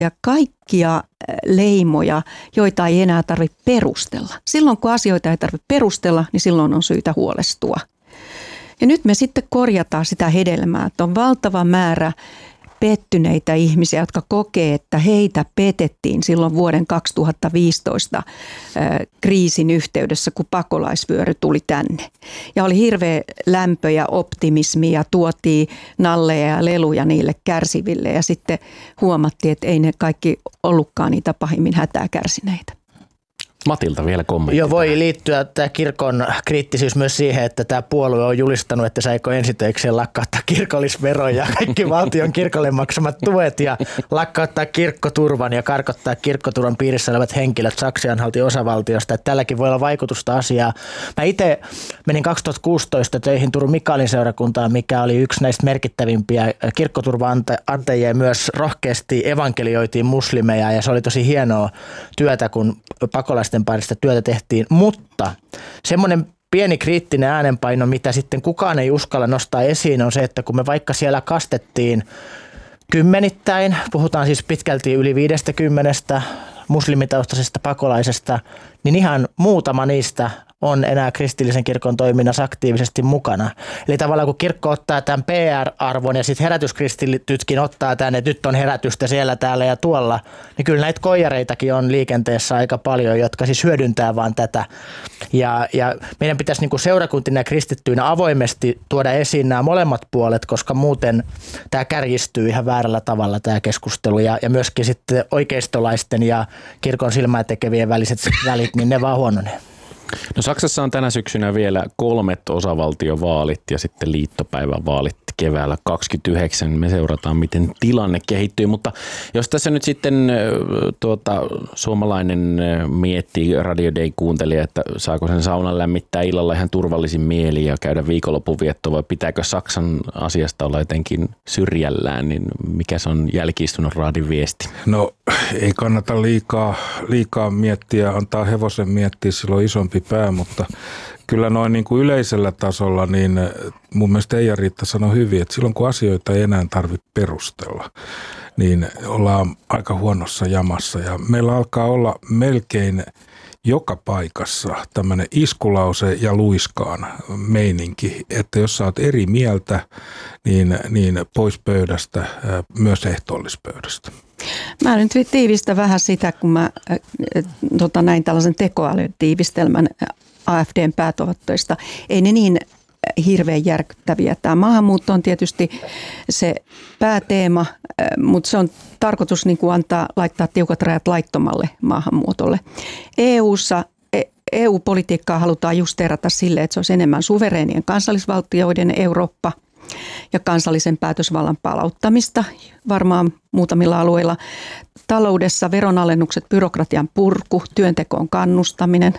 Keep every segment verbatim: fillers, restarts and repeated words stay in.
ja kaikkia leimoja, joita ei enää tarvitse perustella. Silloin kun asioita ei tarvitse perustella, niin silloin on syytä huolestua. Ja nyt me sitten korjataan sitä hedelmää, että on valtava määrä pettyneitä ihmisiä, jotka kokee, että heitä petettiin silloin vuoden kaksituhattaviisitoista kriisin yhteydessä, kun pakolaisvyöry tuli tänne. Ja oli hirveä lämpö ja optimismi ja tuotiin nalleja ja leluja niille kärsiville ja sitten huomattiin, että ei ne kaikki ollutkaan niitä pahimmin hätää kärsineitä. Matilta vielä kommentti. Joo, voi liittyä tämä kirkon kriittisyys myös siihen, että tämä puolue on julistanut, että saiko ensitöikseen lakkauttaa kirkollisveron ja kaikki valtion kirkolle maksamat tuet ja lakkauttaa kirkkoturvan ja karkottaa kirkkoturvan piirissä olevat henkilöt Saksianhaltin osavaltiosta. Että tälläkin voi olla vaikutusta asiaa. Mä itse menin kaksituhattakuusitoista töihin Turun Mikaelin seurakuntaan, mikä oli yksi näistä merkittävimpiä kirkkoturva-antajia ja myös rohkeasti evankelioitiin muslimeja ja se oli tosi hienoa työtä, kun pakolaisten parista työtä tehtiin, mutta semmoinen pieni kriittinen äänenpaino, mitä sitten kukaan ei uskalla nostaa esiin, on se, että kun me vaikka siellä kastettiin kymmenittäin, puhutaan siis pitkälti yli viidestäkymmenestä muslimitaustaisesta pakolaisesta, niin ihan muutama niistä on enää kristillisen kirkon toiminnassa aktiivisesti mukana. Eli tavallaan kun kirkko ottaa tämän P R-arvon ja sitten herätyskristitytkin ottaa tämän, että nyt on herätystä siellä, täällä ja tuolla, niin kyllä näitä koijareitakin on liikenteessä aika paljon, jotka siis hyödyntää vaan tätä. Ja, ja meidän pitäisi niin kuin seurakuntina ja kristittyinä avoimesti tuoda esiin nämä molemmat puolet, koska muuten tämä kärjistyy ihan väärällä tavalla tämä keskustelu. Ja, ja myöskin sitten oikeistolaisten ja kirkon silmää tekevien väliset välit, niin ne vaan huononee. No Saksassa on tänä syksynä vielä kolmet osavaltiovaalit ja sitten liittopäivän vaalit keväällä kaksikymmentäyhdeksän. Me seurataan, miten tilanne kehittyy, mutta jos tässä nyt sitten tuota, suomalainen miettii Radio Day-kuuntelija, että saako sen saunan lämmittää illalla ihan turvallisin mieli ja käydä viikonlopun viettoa vai pitääkö Saksan asiasta olla jotenkin syrjällään, niin mikä se on jälki-istunnon raadin viesti? No ei kannata liikaa, liikaa miettiä, antaa hevosen miettiä, silloin isompi pää, mutta kyllä noin niin kuin yleisellä tasolla, niin mun mielestä Eija-Riitta sanoi hyvin, että silloin kun asioita ei enää tarvitse perustella, niin ollaan aika huonossa jamassa. Ja meillä alkaa olla melkein joka paikassa tämmöinen iskulause ja luiskaan meininki, että jos sä oot eri mieltä, niin, niin pois pöydästä, myös ehtoollispöydästä. Mä nyt tiivistä vähän sitä, kun mä äh, tota, näin tällaisen tekoälytiivistelmän A F D:n päätavoitteista. Ei ne niin hirveän järkyttäviä. Tämä maahanmuutto on tietysti se pääteema, äh, mutta se on tarkoitus niin kuin antaa, laittaa tiukat rajat laittomalle maahanmuutolle. E U:ssa E U-politiikkaa halutaan justeerata sille, että se olisi enemmän suvereenien kansallisvaltioiden Eurooppa ja kansallisen päätösvallan palauttamista varmaan muutamilla alueilla. Taloudessa veronalennukset, byrokratian purku, työntekoon kannustaminen,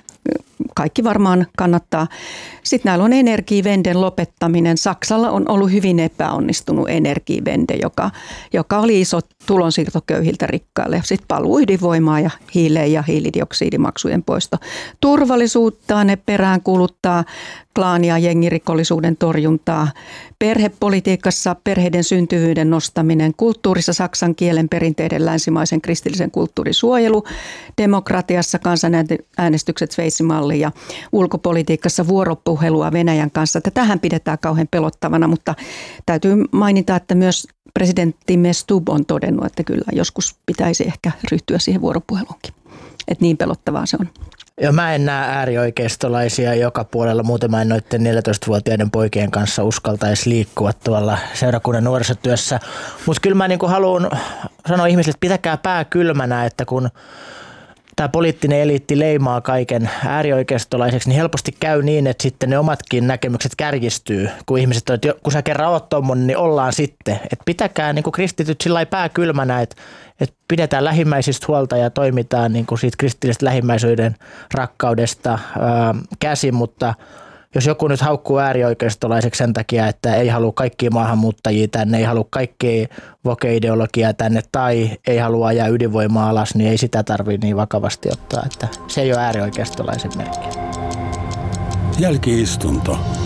kaikki varmaan kannattaa. Sitten näillä on energiivenden lopettaminen. Saksalla on ollut hyvin epäonnistunut energiivende, joka, joka oli iso tulonsiirto köyhiltä rikkaille. Sitten paluu ydinvoimaa ja hiileen ja hiilidioksidimaksujen poisto. Turvallisuutta ne perään kuluttaa, klaani- ja jengirikollisuuden torjuntaa. Perhepolitiikassa perheiden syntyvyyden nostaminen, kulttuurissa saksan kielen perinteiden länsimaisen kristillisen kulttuurin suojelu, demokratiassa kansanäänestykset Sveitsin-malli ja ulkopolitiikassa vuoropuhelua Venäjän kanssa. Tähän pidetään kauhean pelottavana, mutta täytyy mainita, että myös presidenttimme Stubb on todennut, että kyllä joskus pitäisi ehkä ryhtyä siihen vuoropuheluunkin. Että niin pelottavaa se on. Ja mä en näe äärioikeistolaisia joka puolella, muuten mä en noiden neljätoistavuotiaiden poikien kanssa uskaltaisi liikkua tuolla seurakunnan nuorisotyössä. Mutta kyllä mä niinku haluan sanoa ihmisille, että pitäkää pää kylmänä, että kun tämä poliittinen eliitti leimaa kaiken äärioikeistolaiseksi, niin helposti käy niin, että sitten ne omatkin näkemykset kärjistyy, kun ihmiset on, että kun sä kerran oot tommonen, niin ollaan sitten. Että pitäkää niin kuin kristityt sillä lailla pää kylmänä, että, että pidetään lähimmäisistä huolta ja toimitaan niin kuin siitä kristillisestä lähimmäisyyden rakkaudesta ää, käsin, mutta jos joku nyt haukkuu äärioikeistolaiseksi sen takia, että ei halua kaikkia maahanmuuttajia tänne, ei halua kaikkia woke-ideologiaa tänne tai ei halua ajaa ydinvoimaa alas, niin ei sitä tarvitse niin vakavasti ottaa. Että se ei ole äärioikeistolaisen merkki. Jälki-istunto.